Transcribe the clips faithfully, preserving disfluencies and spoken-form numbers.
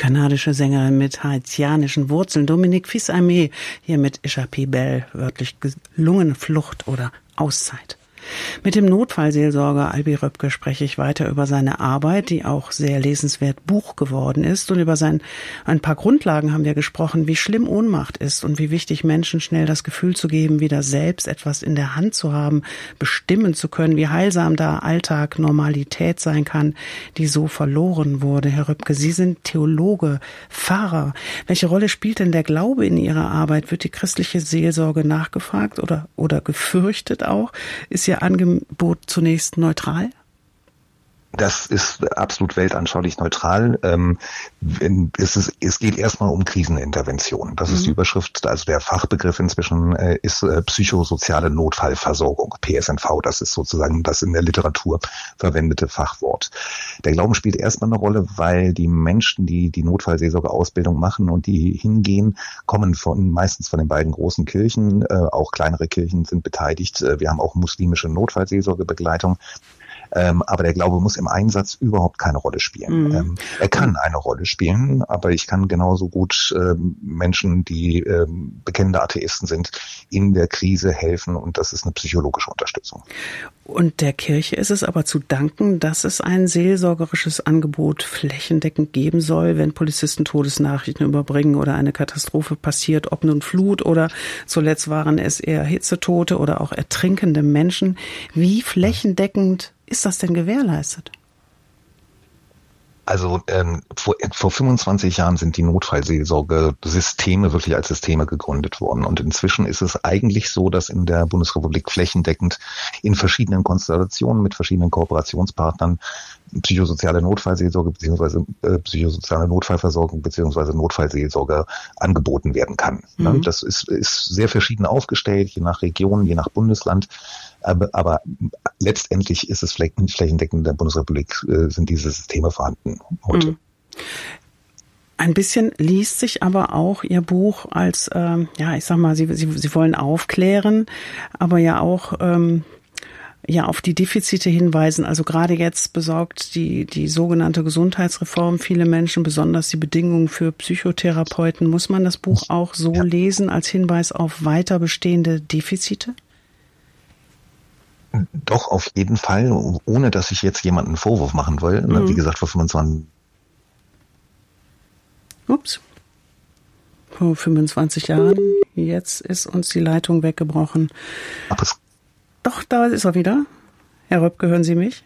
kanadische Sängerin mit haitianischen Wurzeln, Dominique Fils-Aimé, hier mit Échappée Belle, wörtlich gelungene Flucht oder Auszeit. Mit dem Notfallseelsorger Albi Röpke spreche ich weiter über seine Arbeit, die auch sehr lesenswert Buch geworden ist, und über sein, ein paar Grundlagen haben wir gesprochen, wie schlimm Ohnmacht ist und wie wichtig Menschen schnell das Gefühl zu geben, wieder selbst etwas in der Hand zu haben, bestimmen zu können, wie heilsam da Alltag, Normalität sein kann, die so verloren wurde. Herr Röpke, Sie sind Theologe, Pfarrer. Welche Rolle spielt denn der Glaube in Ihrer Arbeit? Wird die christliche Seelsorge nachgefragt oder, oder gefürchtet auch? Ist Ihr Angebot zunächst neutral? Das ist absolut weltanschaulich neutral. Ähm, es, ist, es geht erstmal um Krisenintervention. Das mhm. ist die Überschrift, also der Fachbegriff inzwischen äh, ist äh, psychosoziale Notfallversorgung, P S N V. Das ist sozusagen das in der Literatur verwendete Fachwort. Der Glauben spielt erstmal eine Rolle, weil die Menschen, die die Notfallseelsorgeausbildung machen und die hingehen, kommen von meistens von den beiden großen Kirchen. Äh, auch kleinere Kirchen sind beteiligt. Äh, wir haben auch muslimische Notfallseelsorgebegleitung. Ähm, aber der Glaube muss im Einsatz überhaupt keine Rolle spielen. Mhm. Ähm, er kann eine Rolle spielen, aber ich kann genauso gut ähm, Menschen, die ähm, bekennende Atheisten sind, in der Krise helfen, und das ist eine psychologische Unterstützung. Und der Kirche ist es aber zu danken, dass es ein seelsorgerisches Angebot flächendeckend geben soll, wenn Polizisten Todesnachrichten überbringen oder eine Katastrophe passiert, ob nun Flut oder zuletzt waren es eher Hitzetote oder auch ertrinkende Menschen. Wie flächendeckend ist das denn gewährleistet? Also ähm, vor, vor fünfundzwanzig Jahren sind die Notfallseelsorgesysteme wirklich als Systeme gegründet worden. Und inzwischen ist es eigentlich so, dass in der Bundesrepublik flächendeckend in verschiedenen Konstellationen mit verschiedenen Kooperationspartnern psychosoziale Notfallseelsorge beziehungsweise äh, psychosoziale Notfallversorgung beziehungsweise Notfallseelsorge angeboten werden kann. Mhm. Das ist, ist sehr verschieden aufgestellt, je nach Region, je nach Bundesland. Aber, aber letztendlich ist es flächendeckend in der Bundesrepublik, äh, sind diese Systeme vorhanden heute. Mhm. Ein bisschen liest sich aber auch Ihr Buch als, ähm, ja, ich sag mal, Sie, Sie, Sie wollen aufklären, aber ja auch ähm, ja auf die Defizite hinweisen. Also gerade jetzt besorgt die die sogenannte Gesundheitsreform viele Menschen, besonders die Bedingungen für Psychotherapeuten. Muss man das Buch auch so ja. lesen als Hinweis auf weiter bestehende Defizite? Doch, auf jeden Fall, ohne dass ich jetzt jemanden einen Vorwurf machen will. Mhm. Wie gesagt, vor fünfundzwanzig Ups. Vor fünfundzwanzig Jahren. Jetzt ist uns die Leitung weggebrochen. Aber es Doch, da ist er wieder. Herr Röpke, hören Sie mich?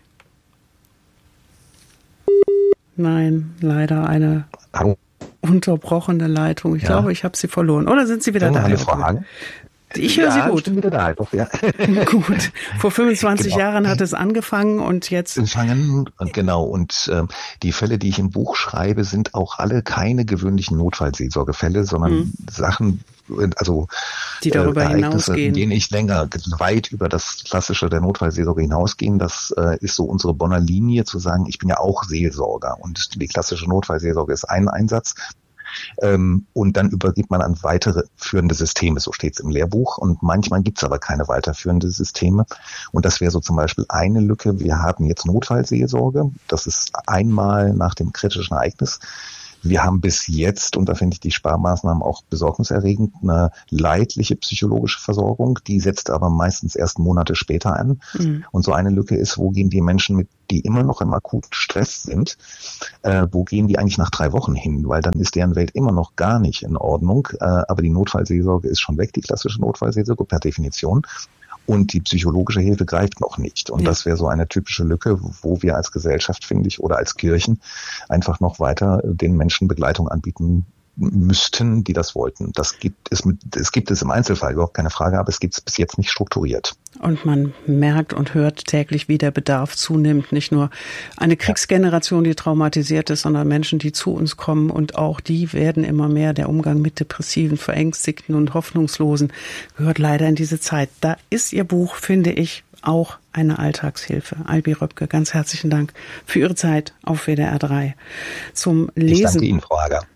Nein, leider eine Hallo. unterbrochene Leitung. Ich ja. glaube, ich habe Sie verloren. Oder sind Sie wieder da? Eine Frage. Ich höre ja, Sie gut. Ich bin wieder da, doch, ja. Gut. Vor fünfundzwanzig genau. Jahren hat es angefangen und jetzt... Angefangen, genau. Und äh, die Fälle, die ich im Buch schreibe, sind auch alle keine gewöhnlichen Notfallseelsorgefälle, sondern mhm. Sachen, also die darüber äh, hinausgehen, in denen ich länger, weit über das Klassische der Notfallseelsorge hinausgehen. Das äh, ist so unsere Bonner Linie, zu sagen, ich bin ja auch Seelsorger, und die klassische Notfallseelsorge ist ein Einsatz. Ähm, und dann übergibt man an weitere führende Systeme, so steht es im Lehrbuch. Und manchmal gibt es aber keine weiterführende Systeme. Und das wäre so zum Beispiel eine Lücke. Wir haben jetzt Notfallseelsorge. Das ist einmal nach dem kritischen Ereignis. Wir haben bis jetzt, und da finde ich die Sparmaßnahmen auch besorgniserregend, eine leidliche psychologische Versorgung. Die setzt aber meistens erst Monate später an. Mhm. Und so eine Lücke ist, wo gehen die Menschen mit, die immer noch im akuten Stress sind, äh, wo gehen die eigentlich nach drei Wochen hin? Weil dann ist deren Welt immer noch gar nicht in Ordnung. Äh, aber die Notfallseelsorge ist schon weg, die klassische Notfallseelsorge per Definition. Und die psychologische Hilfe greift noch nicht. Und ja. das wäre so eine typische Lücke, wo wir als Gesellschaft, finde ich, oder als Kirchen einfach noch weiter den Menschen Begleitung anbieten müssten, die das wollten. Das gibt es mit, es gibt es im Einzelfall, überhaupt keine Frage, aber es gibt es bis jetzt nicht strukturiert. Und man merkt und hört täglich, wie der Bedarf zunimmt. Nicht nur eine Kriegsgeneration, die traumatisiert ist, sondern Menschen, die zu uns kommen, und auch die werden immer mehr. Der Umgang mit Depressiven, Verängstigten und Hoffnungslosen gehört leider in diese Zeit. Da ist Ihr Buch, finde ich, auch eine Alltagshilfe. Albi Röpke, ganz herzlichen Dank für Ihre Zeit auf W D R drei. Zum Lesen. Ich danke Ihnen, Frau Hager.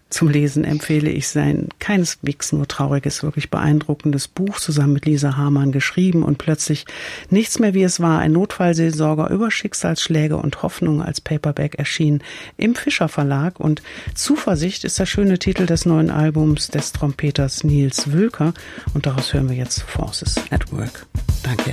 Zum Lesen empfehle ich sein keineswegs nur trauriges, wirklich beeindruckendes Buch, zusammen mit Lisa Hamann geschrieben und plötzlich nichts mehr wie es war. Ein Notfallseelsorger über Schicksalsschläge und Hoffnung als Paperback erschien im Fischer Verlag. Und Zuversicht ist der schöne Titel des neuen Albums des Trompeters Nils Wülker. Und daraus hören wir jetzt Forces at Work. Danke.